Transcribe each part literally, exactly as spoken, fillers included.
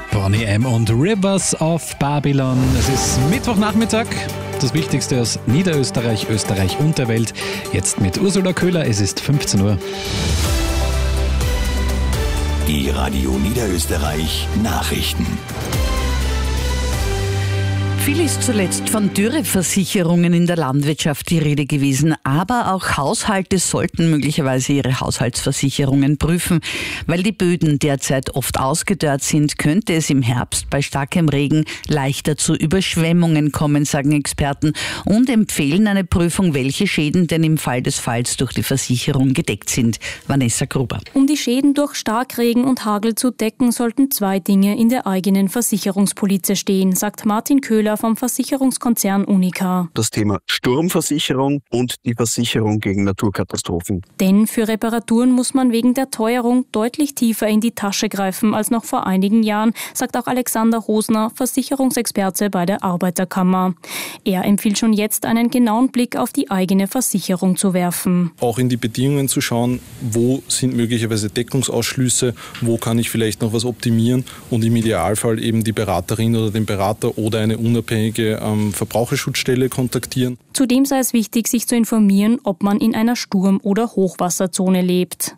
Boney M. und Rivers of Babylon. Es ist Mittwochnachmittag. Das Wichtigste aus Niederösterreich, Österreich und der Welt. Jetzt mit Ursula Köhler. Es ist fünfzehn Uhr. Die Radio Niederösterreich Nachrichten. Viel ist zuletzt von Dürreversicherungen in der Landwirtschaft die Rede gewesen, aber auch Haushalte sollten möglicherweise ihre Haushaltsversicherungen prüfen. Weil die Böden derzeit oft ausgedörrt sind, könnte es im Herbst bei starkem Regen leichter zu Überschwemmungen kommen, sagen Experten, und empfehlen eine Prüfung, welche Schäden denn im Fall des Falls durch die Versicherung gedeckt sind. Vanessa Gruber. Um die Schäden durch Starkregen und Hagel zu decken, sollten zwei Dinge in der eigenen Versicherungspolize stehen, sagt Martin Köhler vom Versicherungskonzern Unica. Das Thema Sturmversicherung und die Versicherung gegen Naturkatastrophen. Denn für Reparaturen muss man wegen der Teuerung deutlich tiefer in die Tasche greifen als noch vor einigen Jahren, sagt auch Alexander Hosner, Versicherungsexperte bei der Arbeiterkammer. Er empfiehlt schon jetzt, einen genauen Blick auf die eigene Versicherung zu werfen. Auch in die Bedingungen zu schauen, wo sind möglicherweise Deckungsausschlüsse, wo kann ich vielleicht noch was optimieren und im Idealfall eben die Beraterin oder den Berater oder eine unabhängige ähm, Verbraucherschutzstelle kontaktieren. Zudem sei es wichtig, sich zu informieren, ob man in einer Sturm- oder Hochwasserzone lebt.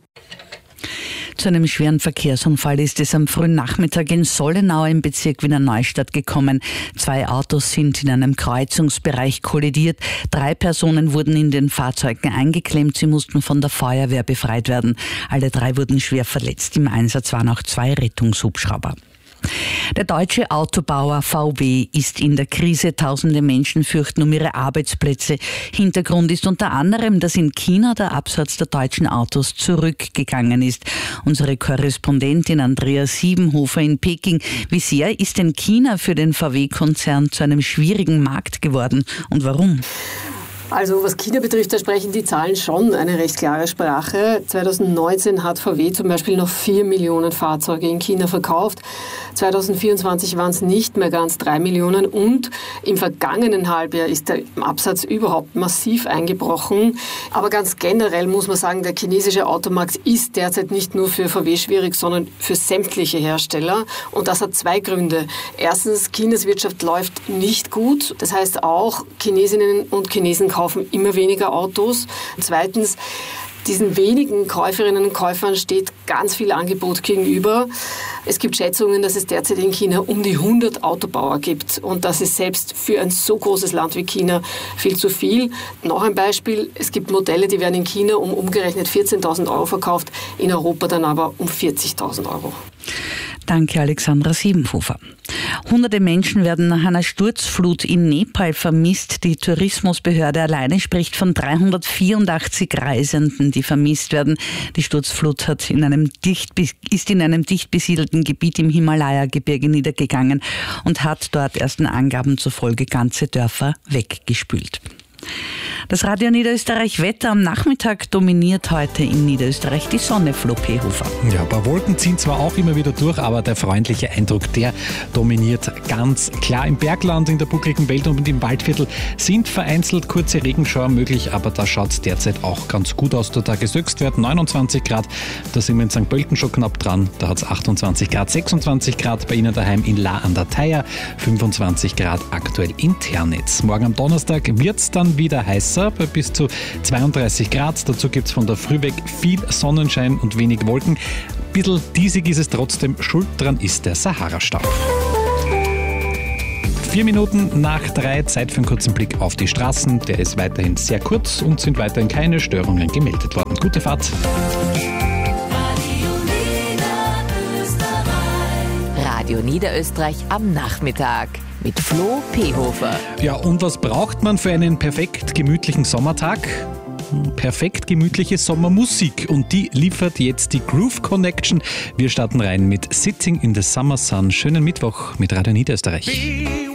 Zu einem schweren Verkehrsunfall ist es am frühen Nachmittag in Sollenau im Bezirk Wiener Neustadt gekommen. Zwei Autos sind in einem Kreuzungsbereich kollidiert. Drei Personen wurden in den Fahrzeugen eingeklemmt. Sie mussten von der Feuerwehr befreit werden. Alle drei wurden schwer verletzt. Im Einsatz waren auch zwei Rettungshubschrauber. Der deutsche Autobauer V W ist in der Krise. Tausende Menschen fürchten um ihre Arbeitsplätze. Hintergrund ist unter anderem, dass in China der Absatz der deutschen Autos zurückgegangen ist. Unsere Korrespondentin Andrea Siebenhofer in Peking. Wie sehr ist denn China für den V W-Konzern zu einem schwierigen Markt geworden und warum? Also was China betrifft, da sprechen die Zahlen schon eine recht klare Sprache. zwanzig neunzehn hat V W zum Beispiel noch vier Millionen Fahrzeuge in China verkauft. zwanzig vierundzwanzig waren es nicht mehr ganz drei Millionen und im vergangenen Halbjahr ist der Absatz überhaupt massiv eingebrochen. Aber ganz generell muss man sagen, der chinesische Automarkt ist derzeit nicht nur für V W schwierig, sondern für sämtliche Hersteller. Und das hat zwei Gründe. Erstens, Chinas Wirtschaft läuft nicht gut. Das heißt auch, Chinesinnen und Chinesen kaufen immer weniger Autos. Zweitens, diesen wenigen Käuferinnen und Käufern steht ganz viel Angebot gegenüber. Es gibt Schätzungen, dass es derzeit in China um die hundert Autobauer gibt. Und das ist selbst für ein so großes Land wie China viel zu viel. Noch ein Beispiel, es gibt Modelle, die werden in China um umgerechnet vierzehntausend Euro verkauft, in Europa dann aber um vierzigtausend Euro. Danke, Alexandra Siebenhofer. Hunderte Menschen werden nach einer Sturzflut in Nepal vermisst. Die Tourismusbehörde alleine spricht von dreihundertvierundachtzig Reisenden, die vermisst werden. Die Sturzflut hat in einem dicht, ist in einem dicht besiedelten Gebiet im Himalaya-Gebirge niedergegangen und hat dort ersten Angaben zufolge ganze Dörfer weggespült. Das Radio Niederösterreich Wetter am Nachmittag dominiert heute in Niederösterreich die Sonne, Flo Pehofer. Ja, ein paar Wolken ziehen zwar auch immer wieder durch, aber der freundliche Eindruck, der dominiert ganz klar. Im Bergland, in der buckligen Welt und im Waldviertel sind vereinzelt kurze Regenschauer möglich, aber da schaut es derzeit auch ganz gut aus. Der Tageshöchstwert neunundzwanzig Grad, da sind wir in Sankt Pölten schon knapp dran, da hat es achtundzwanzig Grad, sechsundzwanzig Grad bei Ihnen daheim in La an der Theier, fünfundzwanzig Grad aktuell in Ternitz. Morgen am Donnerstag wird es dann wieder heißer, bei bis zu zweiunddreißig Grad. Dazu gibt es von der Früh weg viel Sonnenschein und wenig Wolken. Ein bisschen diesig ist es trotzdem, schuld dran ist der Sahara-Staub. Vier Minuten nach drei, Zeit für einen kurzen Blick auf die Straßen. Der ist weiterhin sehr kurz und sind weiterhin keine Störungen gemeldet worden. Gute Fahrt. Radio Niederösterreich am Nachmittag mit Flo Pehofer. Ja, und was braucht man für einen perfekt gemütlichen Sommertag? Perfekt gemütliche Sommermusik und die liefert jetzt die Groove Connection. Wir starten rein mit Sitting in the Summer Sun. Schönen Mittwoch mit Radio Niederösterreich.